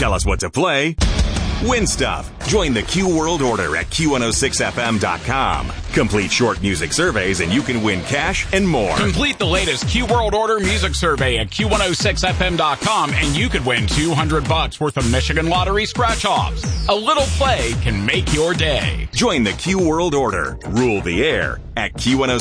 Tell us what to play. Win stuff. Join the Q World Order at Q106FM.com. Complete short music surveys and you can win cash and more. Complete the latest Q World Order music survey at Q106FM.com and you could win $200 worth of Michigan Lottery scratch-offs. A little play can make your day. Join the Q World Order. Rule the air at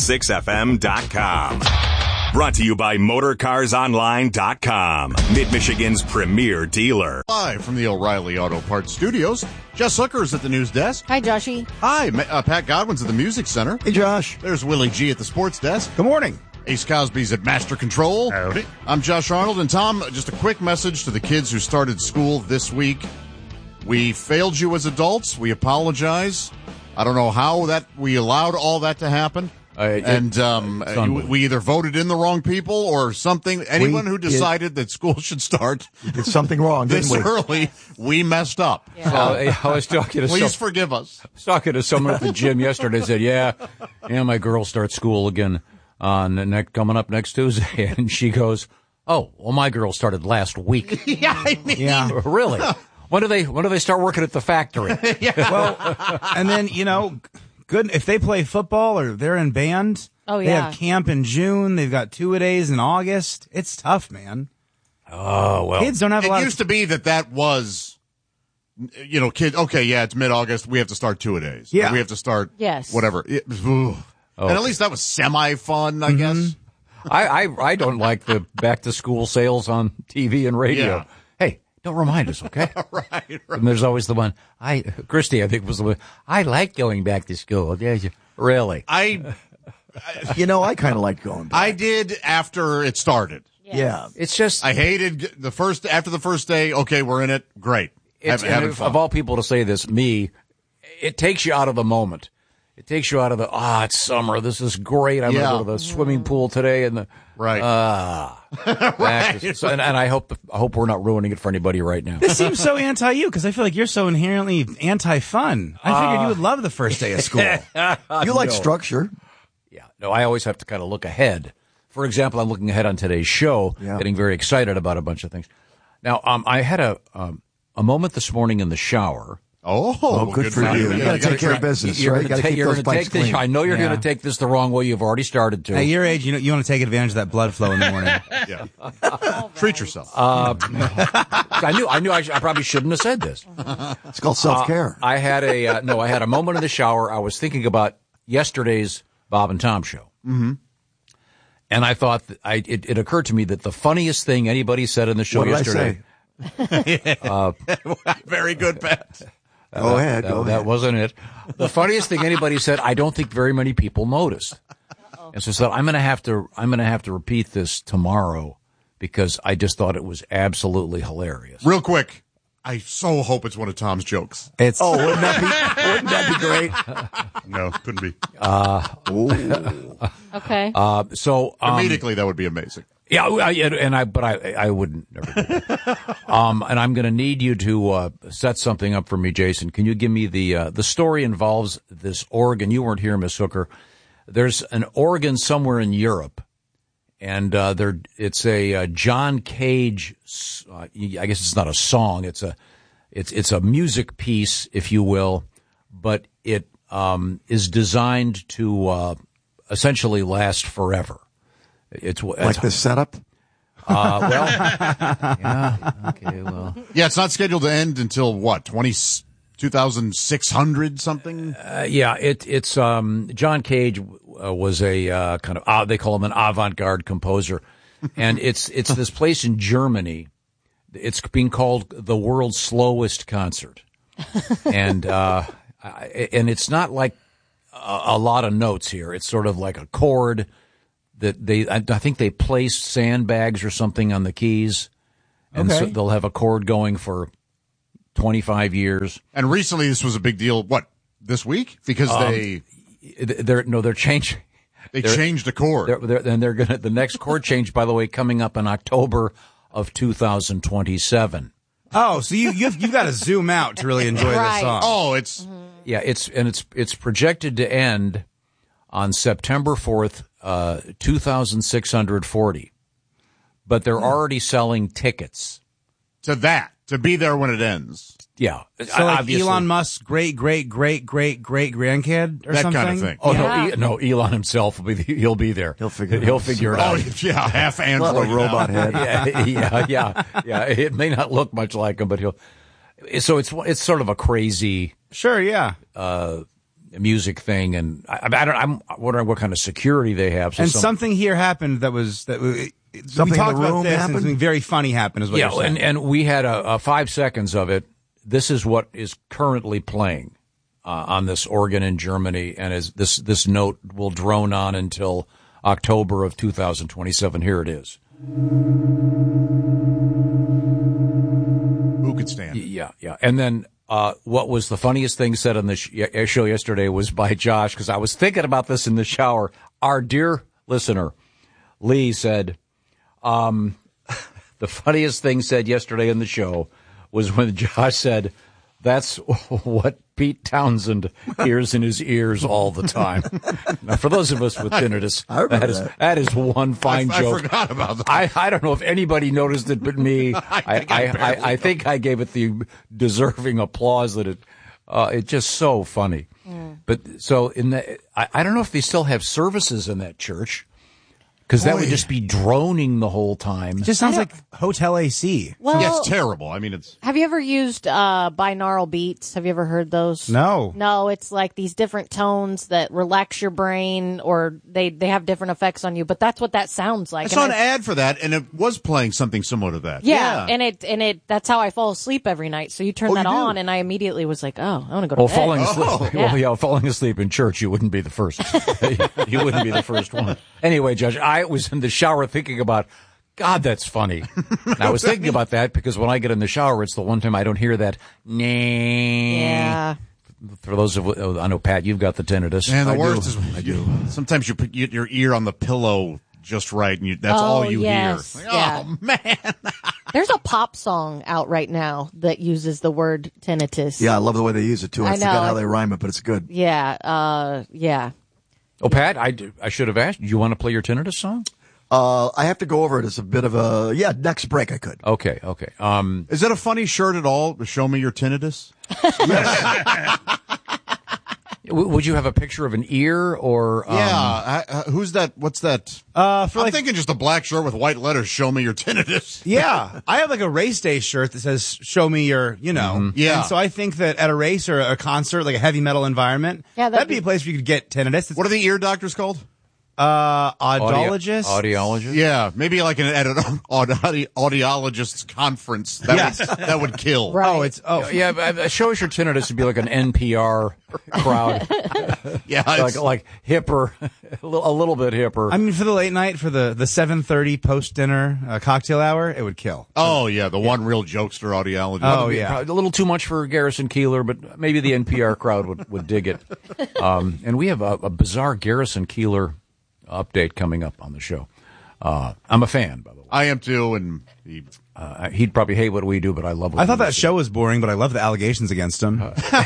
Q106FM.com. Brought to you by MotorCarsOnline.com, Mid-Michigan's premier dealer. Live from the O'Reilly Auto Parts Studios, Jess Hooker's at the news desk. Hi, Joshy. Hi, Pat Godwin's at the music center. Hey, Josh. There's Willie G at the sports desk. Good morning. Ace Cosby's at Master Control. Howdy. I'm Josh Arnold, and Tom, just a quick message to the kids who started school this week. We failed you as adults. We apologize. I don't know how that we allowed all that to happen. We either voted in the wrong people or something. Anyone who decided that school should start did something wrong this early, we messed up. Yeah. So, I was talking to please forgive us. I was talking to someone at the gym yesterday. Said, "Yeah, my girl starts school again coming up next Tuesday," and she goes, "Oh, well, my girl started last week." Yeah, really. When do they start working at the factory? Well, and then good if they play football or they're in band. Oh, yeah. They have camp in June. They've got 2-a-days in August. It's tough, man. Oh, well. Kids don't have a lot. It used to be that was, kids. Okay, yeah, it's mid-August. We have to start 2-a-days. Yeah, we have to start. Yes. Whatever. And at least that was semi-fun, I guess. I don't like the back-to-school sales on TV and radio. Yeah. Hey, don't remind us, okay? Right. And there's always the one. Christy, I think, was the one. I like going back to school. Yeah, really? I kind of like going back. I did after it started. Yes. Yeah. It's just I hated after the first day. Okay, we're in it. Great. Having fun. Of all people to say this, it takes you out of the moment. It takes you out of it's summer. This is great. I'm going to go to the swimming pool today and right. Right. And I hope we're not ruining it for anybody right now. This seems so anti-you because I feel like you're so inherently anti-fun. I figured you would love the first day of school. You like structure. Yeah. No, I always have to kind of look ahead. For example, I'm looking ahead on today's show, getting very excited about a bunch of things. Now, I had a moment this morning in the shower. Oh, good for you. You got to take care of business, right? You got to keep those pipes clean. I know you're going to take this the wrong way. You've already started to. At your age, you want to take advantage of that blood flow in the morning. Yeah. Treat yourself. I knew I probably shouldn't have said this. It's called self-care. I had a moment in the shower. I was thinking about yesterday's Bob and Tom show. Mm-hmm. And I thought it occurred to me that the funniest thing anybody said in the show yesterday. Very good, Pat. Go ahead. That wasn't it. The funniest thing anybody said, I don't think very many people noticed. And so I said, I'm going to have to repeat this tomorrow because I just thought it was absolutely hilarious. Real quick, I so hope it's one of Tom's jokes. Wouldn't that be great? No, couldn't be. Okay. So Comedically, that would be amazing. Yeah, I wouldn't never do that. And I'm going to need you to set something up for me, Jason. Can you give me the story involves this organ? You weren't here, Miss Hooker. There's an organ somewhere in Europe, and it's a John Cage. I guess it's not a song. It's a music piece, if you will, but it is designed to essentially last forever. It's like the setup? Yeah. Okay, well. Yeah, it's not scheduled to end until what, 2600 something? Yeah, it's John Cage was a kind of they call him an avant-garde composer, and it's this place in Germany. It's being called the world's slowest concert, and it's not like a lot of notes here. It's sort of like a chord that I think they placed sandbags or something on the keys, and so they'll have a chord going for 25 years. And recently, this was a big deal. What, this week? Because they're changing. They changed the chord. They're gonna the next chord change, by the way, coming up in October of 2027. Oh, so you've got to zoom out to really enjoy this song. Oh, it's yeah, it's projected to end on September 4th, 2640. But they're already selling tickets to that. to be there when it ends. Yeah. So like Elon Musk's great-great-great-great-great-grandkid or that something? kind of thing. Oh, no, Elon himself he'll be there. He'll figure it out. Oh, yeah, half Android. Well, a robot head. Yeah. It may not look much like him, but so it's sort of a crazy. Sure, yeah. Music thing, and I'm wondering what kind of security they have. So something here happened something we talked in the room about this, happened? and something very funny happened. Is what you're saying. and we had a 5 seconds of it. This is what is currently playing on this organ in Germany, and as this note will drone on until October of 2027. Here it is. Who could stand it? Yeah, and then. What was the funniest thing said on the show yesterday was by Josh, because I was thinking about this in the shower. Our dear listener, Lee, said, the funniest thing said yesterday in the show was when Josh said, "That's what Pete Townsend hears in his ears all the time." Now, for those of us with tinnitus, that is one fine joke. I forgot about that. I don't know if anybody noticed it but me. I think I gave it the deserving applause that it's just so funny. But so I don't know if they still have services in that church. Because that would just be droning the whole time. It just sounds like hotel AC. Well, yeah, it's terrible. I mean, it's. Have you ever used binaural beats? Have you ever heard those? No. No, it's like these different tones that relax your brain, or they have different effects on you. But that's what that sounds like. I saw an ad for that, and it was playing something similar to that. Yeah, and it that's how I fall asleep every night. So you turn that on, and I immediately was like, oh, I want to go to bed. Falling asleep. Yeah. Falling asleep in church, you wouldn't be the first. You wouldn't be the first one. Anyway, Judge, I was in the shower thinking about, God, that's funny. And I was thinking about that because when I get in the shower, it's the one time I don't hear that. Yeah. For those of I know, Pat, you've got the tinnitus. And the worst is sometimes you put your ear on the pillow just right, and that's all you hear. Like, oh, man. There's a pop song out right now that uses the word tinnitus. Yeah, I love the way they use it, too. I forgot how they rhyme it, but it's good. Yeah, yeah. Oh, Pat, I should have asked. Do you want to play your tinnitus song? I have to go over it as a bit of a, next break I could. Okay. Is that a funny shirt at all? Show me your tinnitus? Yes. Would you have a picture of an ear or? Who's that? What's that? I'm thinking just a black shirt with white letters. Show me your tinnitus. Yeah, I have like a race day shirt that says "Show me your," Yeah, and so I think that at a race or a concert, like a heavy metal environment, that'd be a place where you could get tinnitus. What are the ear doctors called? Audiologist. Audiologist. Yeah, maybe like at an audiologist's conference. That would kill. Right. Yeah. Show us your tinnitus would be like an NPR crowd. Yeah, like hipper, a little bit hipper. I mean, for the late night, for the 7:30 post dinner cocktail hour, it would kill. Oh yeah, the one real jokester audiologist. Oh yeah, a little too much for Garrison Keillor, but maybe the NPR crowd would dig it. And we have a bizarre Garrison Keillor update coming up on the show. I'm a fan, by the way. I am too, and he'd probably hate what we do, but I love what I thought that show was boring, but I love the allegations against him.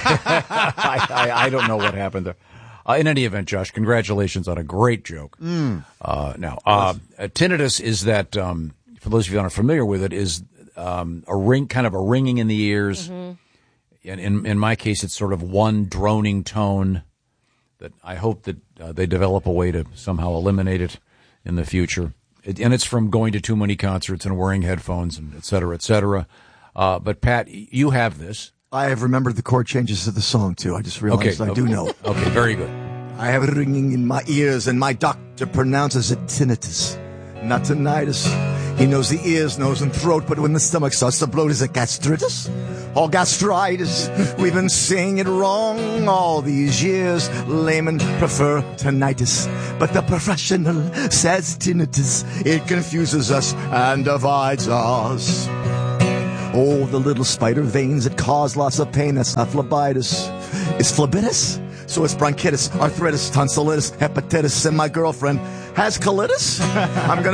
I don't know what happened there. In any event, Josh, congratulations on a great joke. Tinnitus is that, for those of you who aren't familiar with it, is a ringing in the ears. Mm-hmm. And in my case, it's sort of one droning tone that I hope that they develop a way to somehow eliminate it in the future. And it's from going to too many concerts and wearing headphones and et cetera, et cetera. But Pat, you have this. I have remembered the chord changes of the song, too. I just realized I do know. Okay, very good. I have it ringing in my ears, and my doctor pronounces it tinnitus, not tinnitus. He knows the ears, nose, and throat, but when the stomach starts to bloat, is it gastritis or gastritis? We've been saying it wrong all these years. Laymen prefer tinnitus, but the professional says tinnitus. It confuses us and divides us. Oh, the little spider veins that cause lots of pain, that's not phlebitis. It's phlebitis? So it's bronchitis, arthritis, tonsillitis, hepatitis, and my girlfriend has colitis. I'm gonna